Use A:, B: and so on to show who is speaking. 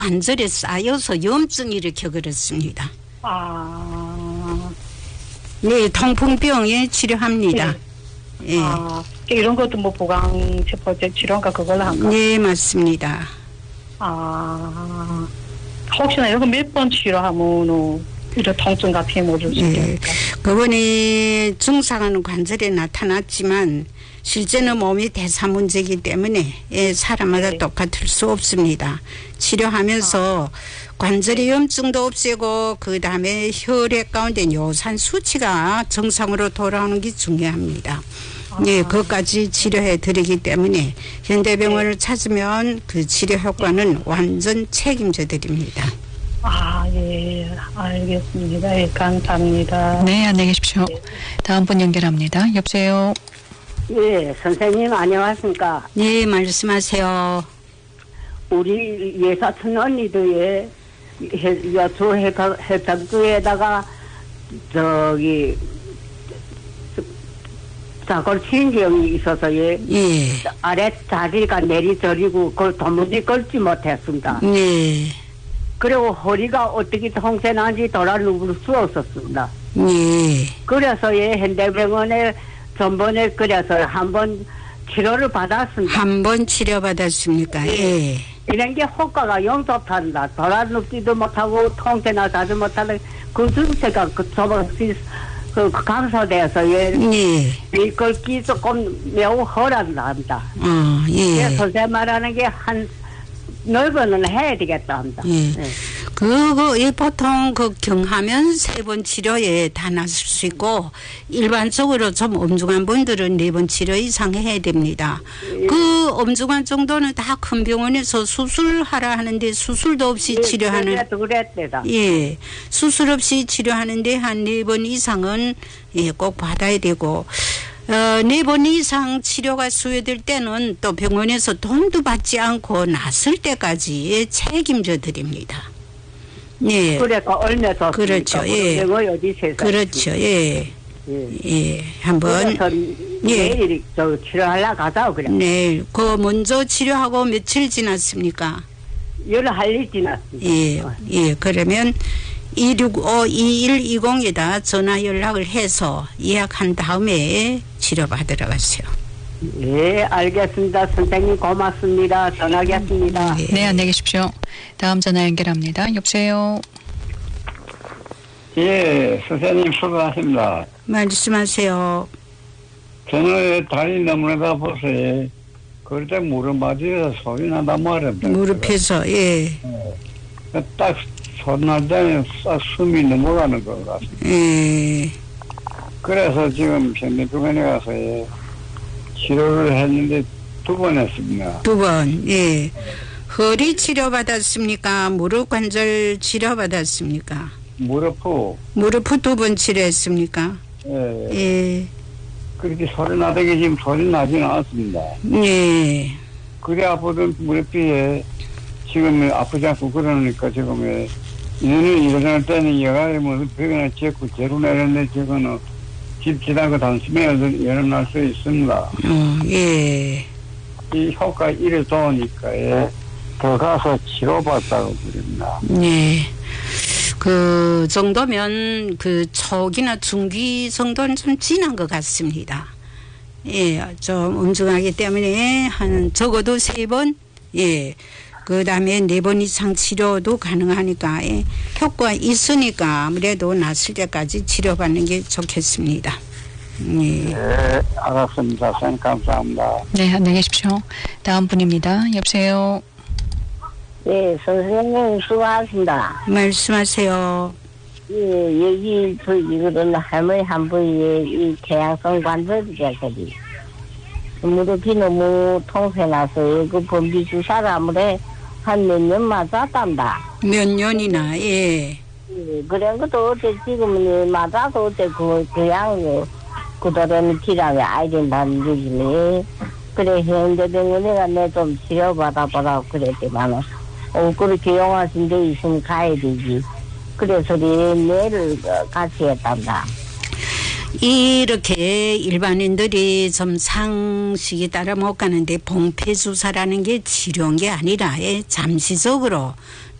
A: 관절에 쌓여서 염증이 일으켜 그렇습니다. 네, 통풍병에 치료합니다.
B: 네. 이런 것도 뭐 보강세포제 치료인가 그걸로 한가?
A: 네, 맞습니다.
B: 혹시나 이거 몇 번 치료하면 이런 통증 같은 게 모를 수 있습니까?
A: 그번에 증상은 관절에 나타났지만 실제는 몸이 대사 문제이기 때문에 사람마다 똑같을 수 없습니다. 치료하면서 관절의 염증도 없애고 그다음에 혈액 가운데 요산 수치가 정상으로 돌아오는 게 중요합니다. 네, 그것까지 치료해 드리기 때문에 현대병원을 찾으면 그 치료 효과는 완전 책임져 드립니다.
B: 예, 알겠습니다. 예, 감사합니다.
C: 네, 안녕히 계십시오. 다음 분 연결합니다. 여보세요.
D: 예, 선생님 안녕하십니까?
A: 네, 말씀하세요.
D: 우리 예사촌 언니도 여수 해덕주에다가 저기 사골신경이 있어서 아래 다리가 내리저리고 그걸 도무지 걸지 못했습니다.
A: 네.
D: 그리고 허리가 어떻게 통째난지 돌아 누울 수 없었습니다.
A: 네.
D: 그래서 현대병원에 전번에 그래서 한번 치료를 받았습니다.
A: 한 번 치료받았습니까? 예.
D: 이런 게 효과가 영 좋답니다. 돌아 눕지도 못하고 통째나 자지 못하는 그 증세가 그 감소돼서 이걸 기 조금 매우 허락합니다.
A: 예.
D: 선생님 말하는 게 한 넓어는 해야 되겠다 합니다.
A: 예. 보통 그 경하면 3번 치료에 다 나설 수 있고 일반적으로 좀 엄중한 분들은 4번 치료 이상 해야 됩니다. 그 엄중한 정도는 다 큰 병원에서 수술하라 하는데 수술도 없이 치료하는 수술 없이 치료하는데 한 4번 이상은 꼭 받아야 되고 4번 이상 치료가 수요될 때는 또 병원에서 돈도 받지 않고 났을 때까지 책임져 드립니다. 네.
D: 그래서 얼마서
A: 그렇죠. 예. 그렇죠. 예. 한번
D: 내일 저 치료하려 가자고 그래.
A: 네. 그 먼저 치료하고 며칠 지났습니까?
D: 열흘이 지났습니다.
A: 예. 그러면 265-2120에다 전화 연락을 해서 예약한 다음에 치료받으러 가세요.
D: 예, 알겠습니다. 선생님 고맙습니다. 전화하겠습니다.
C: 네, 안녕히 계십시오. 다음 전화 연결합니다. 여보세요.
E: 예, 선생님 수고하십니다.
A: 말씀하세요.
E: 저는 다리 너무나다 보세요. 그럴 때 무릎 맞으서 소리 난다 말입니다.
A: 무릎에서
E: 딱 소리 날 때는 싹 숨이 넘어가는 것 같습니다. 그래서 지금 현대병원에 가서 치료를 했는데 2번 했습니다.
A: 2번. 예. 허리 치료 받았습니까? 무릎 관절 치료 받았습니까?
E: 무릎
A: 2번 치료했습니까? 예.
E: 그렇게 소리 나더니 지금 소리 나지는 않았습니다.
A: 예.
E: 그래 아프던 무릎이 지금 아프지 않고 그러니까 지금 얘는 일어날 때는 여가에 무슨 벽이나 짓고 재로 내렸는데 지금은 집 지나고 단숨에 일어날 수 있습니다.
A: 예.
E: 이 효과 이래 좋으니까 더 가서 치료받다고 그럽니다.
A: 네. 그 정도면 그 초기나 중기 정도는 좀 지난 것 같습니다. 예, 좀 엄중하기 때문에 한 적어도 3번, 그 다음에 4번 이상 치료도 가능하니까 효과 있으니까 아무래도 났을 때까지 치료받는 게 좋겠습니다.
E: 네, 알았습니다. 선생님 감사합니다.
C: 네, 안녕히 계십시오. 다음 분입니다. 여보세요.
D: 네, 선생님 수고하십니다.
A: 말씀하세요.
D: 여기 이거는 할머니 한 분이 이 개양성 관절이라서리 무릎이 너무 통해나서 그 범비 주사를 아무래 한 몇 년 맞았단다.
A: 몇 년이나
D: 그래 것도 어째 지금은 맞아도 어째 그냥 그대로는 기라게 아이된다는 얘기네. 그래 현대병원에 가내 좀 치료받아보라고 그랬지만은 그렇게 용하신 데 있으면 가야 되지. 그래서 내일 같이 했단다.
A: 이렇게 일반인들이 좀 상식이 따라 못 가는데 봉폐 주사라는 게 치료한 게 아니라 잠시적으로